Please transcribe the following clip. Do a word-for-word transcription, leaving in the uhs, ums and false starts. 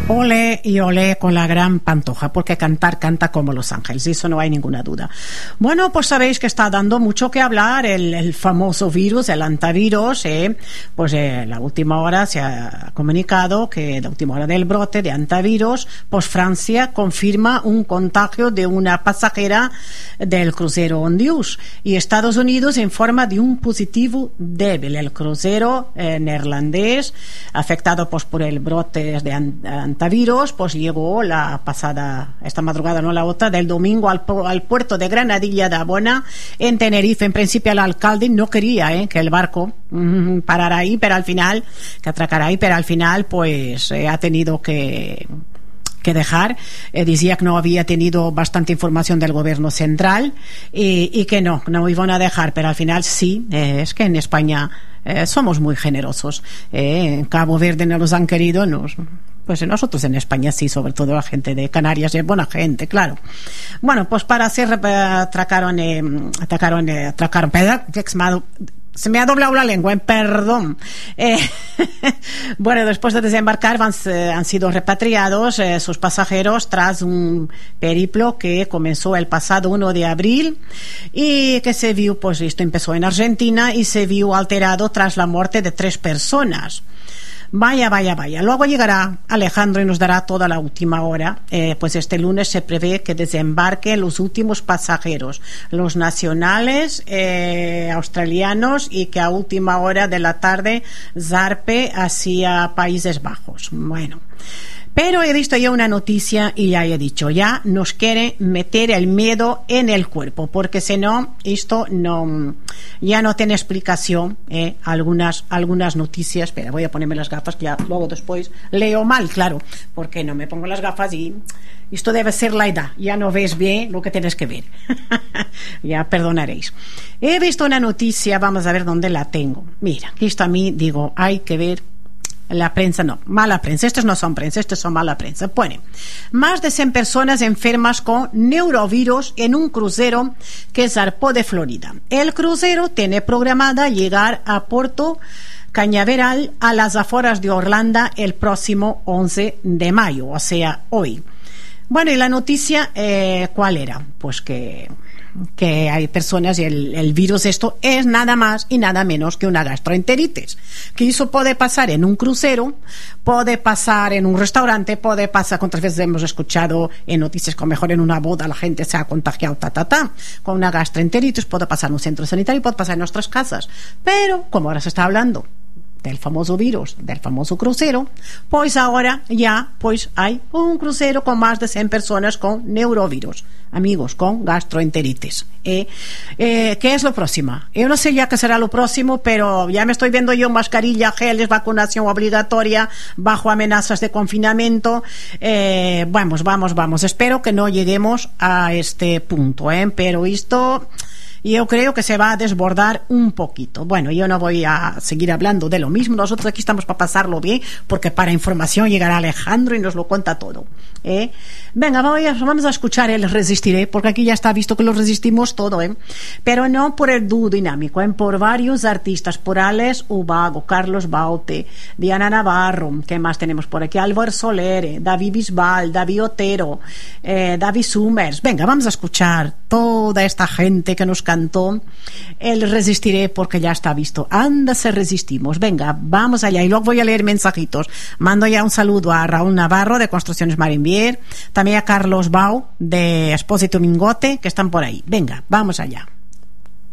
Ole y ole con la gran Pantoja, porque cantar canta como Los Ángeles, eso no hay ninguna duda. Bueno, pues sabéis que está dando mucho que hablar el, el famoso virus, el antivirus, eh, pues eh, la última hora se ha comunicado que la última hora del brote de antivirus, pues Francia confirma un contagio de una pasajera del crucero Ondius y Estados Unidos informa de un positivo débil. El crucero eh, neerlandés afectado pues por el brote de antivirus Antivirus, pues llegó la pasada, esta madrugada, no la otra, del domingo al, al puerto de Granadilla de Abona, en Tenerife. En principio el alcalde no quería eh, que el barco mm, parara ahí, pero al final, que atracara ahí, pero al final, pues eh, ha tenido que que dejar, eh, decía que no había tenido bastante información del gobierno central y, y que no, no iban a dejar, pero al final sí, eh, es que en España eh, somos muy generosos, eh, en Cabo Verde no los han querido, nos, pues nosotros en España sí, sobre todo la gente de Canarias, es buena gente, claro. Bueno, pues para hacer, eh, atracaron, eh, atacaron, eh, atracaron, se me ha doblado la lengua, perdón. Eh, bueno, después de desembarcar van, eh, han sido repatriados eh, sus pasajeros tras un periplo que comenzó el pasado uno de abril y que se vio, pues esto empezó en Argentina y se vio alterado tras la muerte de tres personas. Vaya, vaya, vaya. Luego llegará Alejandro y nos dará toda la última hora. Eh, pues este lunes se prevé que desembarquen los últimos pasajeros, los nacionales eh, australianos, y que a última hora de la tarde zarpe hacia Países Bajos. Bueno. Pero he visto ya una noticia y ya he dicho, ya nos quiere meter el miedo en el cuerpo, porque si no, esto no, ya no tiene explicación, eh, algunas, algunas noticias. Espera, voy a ponerme las gafas, que ya luego después leo mal, claro, porque no me pongo las gafas y esto debe ser la edad, ya no ves bien lo que tienes que ver. Ya perdonaréis. He visto una noticia, vamos a ver dónde la tengo. Mira, esto a mí digo, hay que ver. La prensa no, mala prensa, estos no son prensa, estos son mala prensa. Pone, más de cien personas enfermas con neurovirus en un crucero que zarpó de Florida. El crucero tiene programada llegar a Puerto Cañaveral, a las afueras de Orlando, el próximo once de mayo, o sea, hoy. Bueno, y la noticia, eh, ¿cuál era? Pues que... que hay personas y el, el virus esto es nada más y nada menos que una gastroenteritis, que eso puede pasar en un crucero, puede pasar en un restaurante, puede pasar, cuántas veces hemos escuchado en noticias que mejor en una boda la gente se ha contagiado ta ta ta con una gastroenteritis, puede pasar en un centro sanitario, puede pasar en nuestras casas, pero como ahora se está hablando del famoso virus, del famoso crucero, pues ahora ya pues hay un crucero con más de cien personas con neurovirus, amigos, con gastroenteritis. Eh, eh, ¿Qué es lo próximo? Yo no sé ya qué será lo próximo, pero ya me estoy viendo yo mascarilla, geles, vacunación obligatoria, bajo amenazas de confinamiento. Eh, vamos, vamos, vamos. Espero que no lleguemos a este punto, ¿eh? Pero esto... yo creo que se va a desbordar un poquito. Bueno, yo no voy a seguir hablando de lo mismo. Nosotros aquí estamos para pasarlo bien, porque para información llegará Alejandro y nos lo cuenta todo, ¿eh? Venga, voy a, vamos a escuchar el Resistiré, porque aquí ya está visto que lo resistimos todo, ¿eh? Pero no por el dúo dinámico, ¿eh? Por varios artistas, por Alex Ubago, Carlos Baute, Diana Navarro, ¿qué más tenemos por aquí? Álvaro Soler, David Bisbal, David Otero, eh, David Summers. Venga, vamos a escuchar toda esta gente que nos cantó el Resistiré, porque ya está visto. Anda, se resistimos. Venga, vamos allá. Y luego voy a leer mensajitos. Mando ya un saludo a Raúl Navarro de Construcciones Marinbier, también a Carlos Bau de Expósito Mingote, que están por ahí. Venga, vamos allá.